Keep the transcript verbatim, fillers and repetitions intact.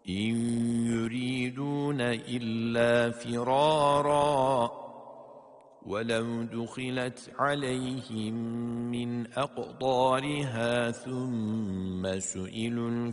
إن يريدون إلا فرارا ولو دخلت عليهم من أقطارها ثم سئلوا